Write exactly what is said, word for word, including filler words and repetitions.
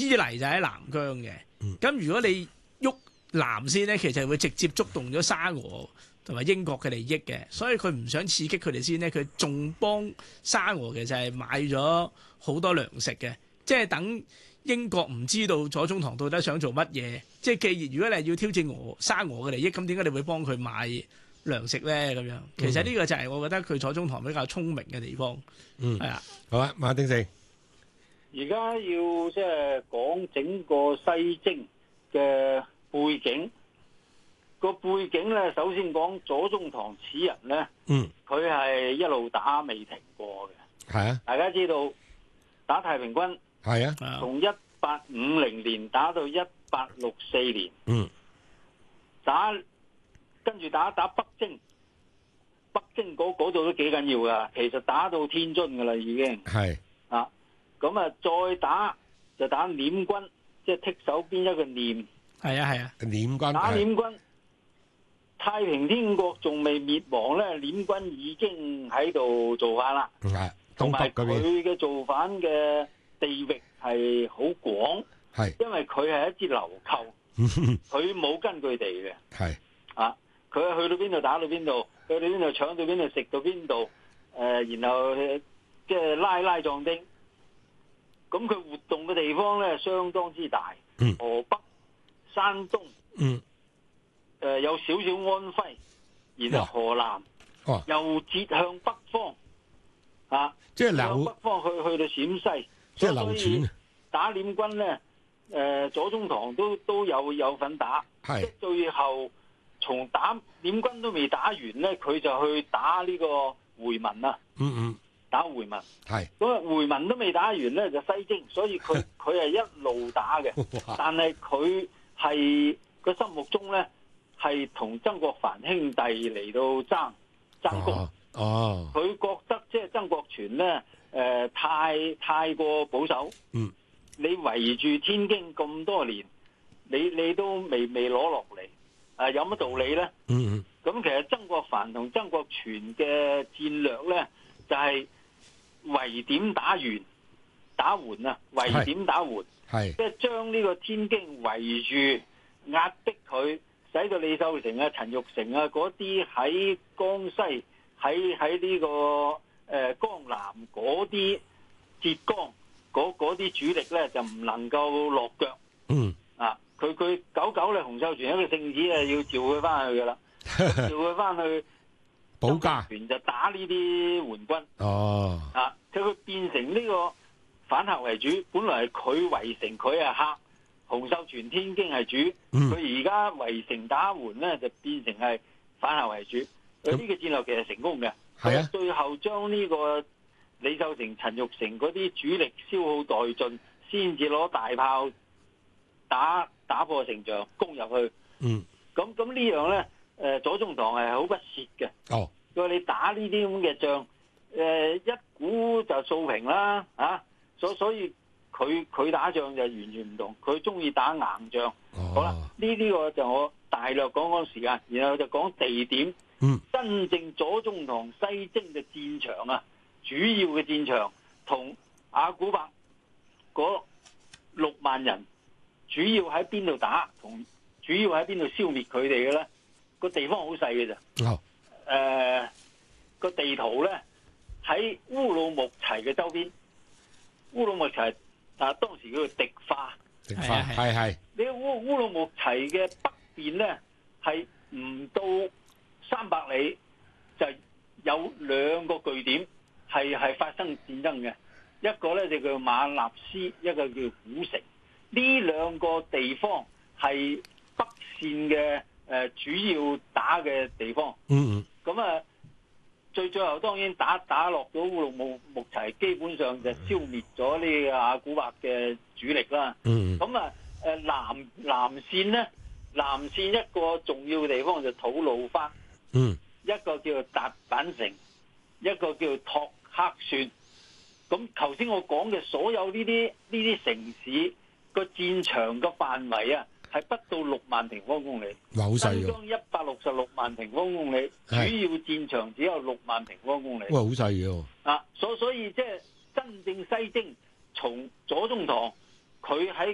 伊犁就喺南疆嘅。咁、嗯、如果你喐南線咧，其實會直接觸動咗沙俄同埋英國嘅利益嘅，所以佢唔想刺激佢哋先咧，佢仲幫沙俄嘅就係買咗好多糧食嘅，即係等英國唔知道左宗棠到底想做乜嘢。即係既然如果你係要挑戰俄沙俄嘅利益，咁點解你會幫佢買糧食咧？咁樣其實呢個就係我覺得佢左宗棠比較聰明嘅地方。嗯，係啊。 好啊，馬鼎盛。 而家要即係講整個西征嘅背景。個背景咧，首先講左宗棠此人咧，嗯，佢係一路打未停過嘅。 係啊， 大家知道打太平軍係啊， 從一八五零年打到一八六四年， 嗯， 打跟住打打北征，北征嗰嗰度都幾緊要噶。其實打到天津噶啦，已經係啊，咁啊再打就打捻軍，即係剔手邊一個捻， 係啊係啊， 捻軍打捻軍。太平天國仲未滅亡咧，捻軍已經喺度造反啦。 係， 同埋佢嘅造反嘅地域係好廣， 係， 因為佢係一支流寇，佢冇根據地嘅。 係啊，佢去到邊度打到邊度，去到邊度搶到邊度，食到邊度，誒、呃，然後即係拉拉壯丁。咁佢活動嘅地方咧，相當之大。嗯，河北、山東。嗯。誒、呃，有少少安徽，然後河南，哦、又折向北方，啊， 即係向北方去去到陝西， 即係流轉。 打捻軍咧，誒、呃，左宗棠都都有有份打，係，即係最後從打捻軍都未打完咧，佢就去打呢個回民啦。嗯嗯，打回民，係，咁啊回民都未打完咧就西征，所以佢佢係一路打嘅，但係佢係個心目中咧。係同曾國藩兄弟嚟到爭爭功，哦，佢覺得即係曾國荃咧，誒、呃、太太過保守，嗯，你圍住天京咁多年，你你都未未攞落嚟，誒、呃、有乜道理咧？嗯嗯，咁其實曾國藩同曾國荃嘅戰略咧，就係、是、圍點打完打援啊，圍點打援，係即係將呢個天京圍住壓迫佢。使到李秀成啊、陳玉成啊嗰啲喺江西、喺喺呢個誒、呃、江南嗰啲浙江嗰啲主力咧，就唔能夠落腳。嗯啊，佢佢久久咧，洪秀全一個聖旨啊，要召佢翻去噶啦，召佢翻去保家， 全就打呢啲援軍。 哦啊，佢佢變成呢個反客為主，本來係佢圍城，佢係客。洪秀全天京係主，佢而家圍城打援咧，就變成係反客為主。佢、嗯、呢、這個戰略其實成功嘅，係啊。最後將呢個李秀成、陳玉成嗰啲主力消耗殆盡，先至攞大炮打打破城牆，攻入去。嗯，咁咁呢樣咧，誒、呃、左宗棠係好不屑嘅。哦，佢話你打呢啲咁嘅仗，誒、呃、一鼓就掃平啦，啊，所所以。佢佢打仗就完全唔同，佢中意打硬仗。哦、好啦，呢啲個就我大略講講時間，然後就講地點。嗯，真正左宗棠西征嘅戰場啊，主要嘅戰場同阿古柏嗰六萬人主要喺邊度打，同主要喺邊度消滅佢哋嘅咧？個地方好細嘅咋。哦，誒、呃，個地圖咧喺烏魯木齊嘅周邊，烏魯木齊。啊！當時叫做迪化， 迪化係係。 你烏烏魯木齊嘅北邊咧，係唔到三百里，就有兩個據點係係發生戰爭嘅。一個咧就叫馬納斯，一個叫古城。呢兩個地方係北線嘅誒、呃、主要打嘅地方。嗯嗯。咁啊。最最後當然打打落咗烏魯木木齊，基本上就消滅咗呢個阿古柏嘅主力啦。嗯，咁啊，誒南南線咧，南線一個重要嘅地方就吐魯番。嗯，一個叫做達坂城，一個叫做托克算。咁頭先我講嘅所有呢啲呢啲城市個戰場嘅範圍啊，係不到六萬平方公里， 好細嘅。 新疆一百六十六萬平方公里，主要戰場只有六萬平方公里。 哇，好細嘅。啊， 所所以即係真正西征，從左宗棠佢喺